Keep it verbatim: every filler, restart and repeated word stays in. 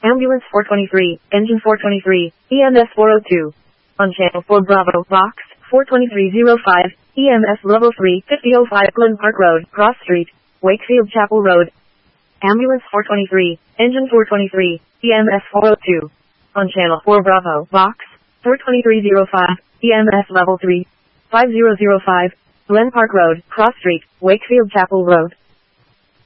Ambulance four twenty-three, Engine four twenty-three, E M S four oh two. On Channel four Bravo, Box four twenty-three oh five, E M S Level three, fifty oh five Glen Park Road, Cross Street, Wakefield Chapel Road. Ambulance four twenty-three, Engine four twenty-three, E M S four oh two. On Channel four Bravo, Box four twenty-three oh five, E M S Level three, five oh oh five, Glen Park Road, Cross Street, Wakefield Chapel Road.